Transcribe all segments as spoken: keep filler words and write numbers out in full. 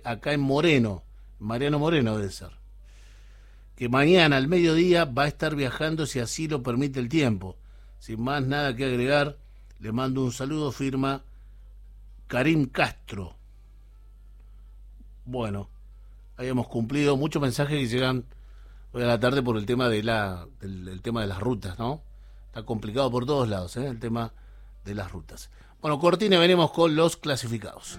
acá en Moreno, Mariano Moreno debe ser, que mañana al mediodía va a estar viajando si así lo permite el tiempo. Sin más nada que agregar, le mando un saludo, firma Karim Castro. Bueno, habíamos cumplido muchos mensajes que llegan hoy a la tarde por el tema de la del, el tema de las rutas, ¿no? Está complicado por todos lados, ¿eh? El tema de las rutas. Bueno, cortina, venimos con los clasificados.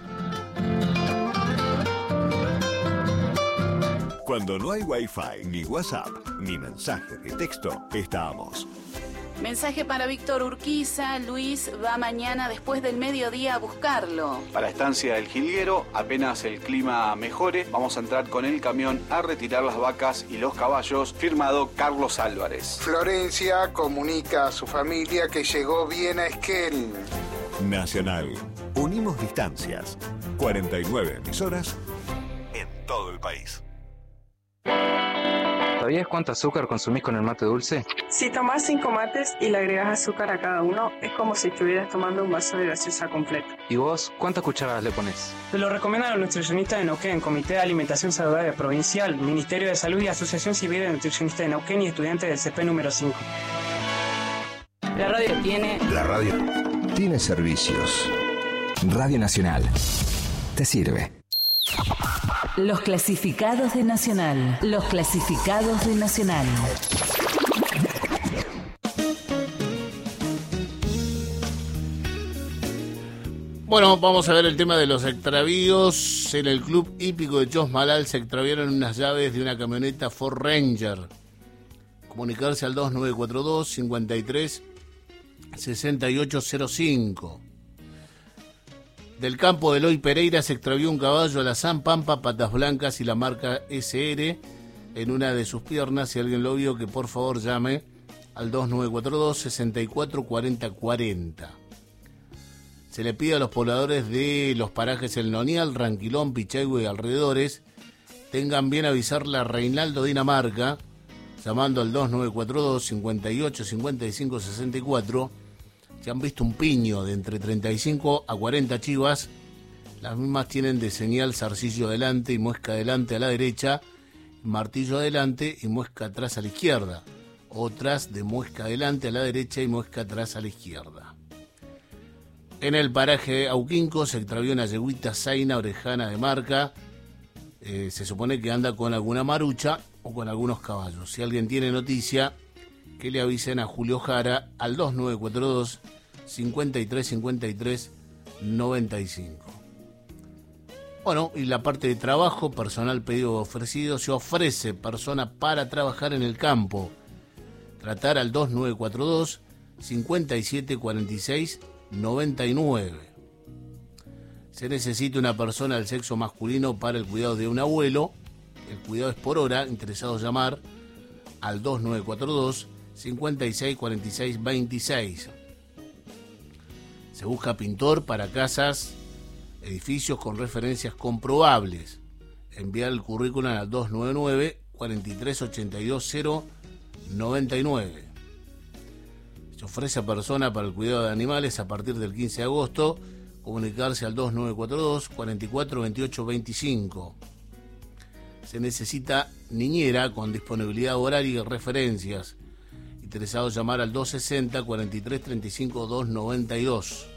Cuando no hay Wi-Fi, ni WhatsApp, ni mensaje de texto, estamos. Mensaje para Víctor Urquiza. Luis va mañana después del mediodía a buscarlo. Para Estancia del Jilguero, apenas el clima mejore, vamos a entrar con el camión a retirar las vacas y los caballos. Firmado Carlos Álvarez. Florencia comunica a su familia que llegó bien a Esquel. Nacional. Unimos distancias. cuarenta y nueve emisoras en todo el país. ¿Sabías cuánto azúcar consumís con el mate dulce? Si tomás cinco mates y le agregas azúcar a cada uno, es como si estuvieras tomando un vaso de gaseosa completo. ¿Y vos cuántas cucharadas le pones? Te lo recomiendan los nutricionistas de Neuquén, Comité de Alimentación Saludable Provincial, Ministerio de Salud y Asociación Civil de Nutricionistas de Neuquén y estudiantes del C P número cinco. La radio tiene... La radio tiene servicios. Radio Nacional. Te sirve. Los clasificados de Nacional. Los clasificados de Nacional. Bueno, vamos a ver el tema de los extravíos. En el club hípico de Chosmalal se extraviaron unas llaves de una camioneta Ford Ranger. Comunicarse al dos nueve cuatro dos, cinco tres, seis ocho cero cinco. Del campo de Eloy Pereira se extravió un caballo a la San Pampa, patas blancas y la marca S R en una de sus piernas. Si alguien lo vio, que por favor llame al dos nueve cuatro dos, seis cuatro cuatro cero cuatro cero. Se le pide a los pobladores de los parajes El Nonial, Ranquilón, Pichahue y alrededores tengan bien avisarle a Reinaldo Dinamarca llamando al dos nueve cuatro dos, cinco ocho, cinco cinco seis cuatro. Si han visto un piño de entre treinta y cinco a cuarenta chivas, las mismas tienen de señal zarcillo adelante y muesca adelante a la derecha, martillo adelante y muesca atrás a la izquierda. Otras de muesca adelante a la derecha y muesca atrás a la izquierda. En el paraje Auquinco se extravió una yeguita zaina orejana de marca. Eh, se supone que anda con alguna marucha o con algunos caballos. Si alguien tiene noticia, que le avisen a Julio Jara al dos nueve cuatro dos, cinco tres cinco tres, nueve cinco. Bueno, y la parte de trabajo, personal pedido ofrecido, se ofrece persona para trabajar en el campo. Tratar al dos nueve cuatro dos, cinco siete cuatro seis, nueve nueve. Se necesita una persona del sexo masculino para el cuidado de un abuelo. El cuidado es por hora. Interesados llamar al dos nueve cuatro dos, cinco seis cuatro seis dos seis. Se busca pintor para casas, edificios con referencias comprobables. Enviar el currículum al dos nueve nueve, cuatro tres ocho dos cero, nueve nueve. Se ofrece a persona para el cuidado de animales a partir del quince de agosto. Comunicarse al dos nueve cuatro dos, cuatro cuatro dos ocho dos cinco. Se necesita niñera con disponibilidad horaria y referencias. Interesados llamar al dos sesenta, cuarenta y tres treinta y cinco, doscientos noventa y dos.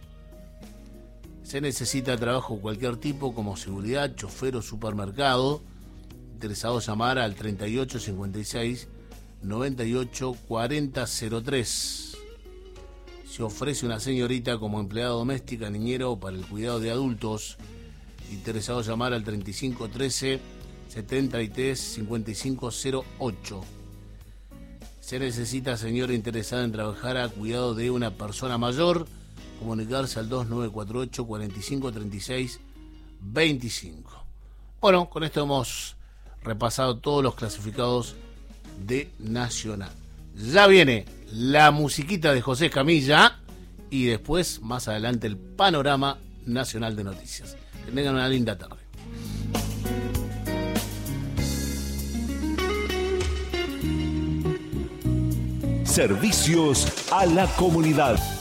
Se necesita trabajo de cualquier tipo como seguridad, chofer o supermercado. Interesados llamar al treinta y ocho cincuenta y seis, noventa y ocho cuarenta cero tres. Se ofrece una señorita como empleada doméstica, niñera o para el cuidado de adultos. Interesados llamar al treinta y cinco trece, setenta y tres cincuenta y cinco cero ocho. Se necesita señora interesada en trabajar a cuidado de una persona mayor. Comunicarse al dos nueve cuatro ocho, cuarenta y cinco treinta y seis veinticinco. Bueno, con esto hemos repasado todos los clasificados de Nacional. Ya viene la musiquita de José Camilla y después, más adelante, el panorama nacional de noticias. Que tengan una linda tarde. Servicios a la comunidad.